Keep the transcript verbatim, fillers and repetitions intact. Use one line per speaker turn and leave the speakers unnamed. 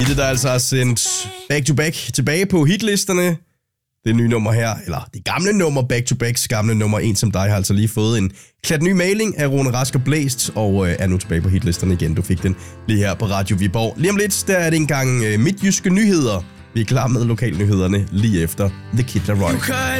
Det der altså har sendt Back to Back tilbage på hitlisterne. Det nye nummer her, eller det gamle nummer, Back to Backs gamle nummer, En som dig, har altså lige fået en klat ny mailing af Rune Rask og Blæst, og øh, er nu tilbage på hitlisterne igen. Du fik den lige her på Radio Viborg. Lige om lidt, der er det engang øh, midtjyske nyheder. Vi er klar med lokalnyhederne lige efter The Kid Laroi.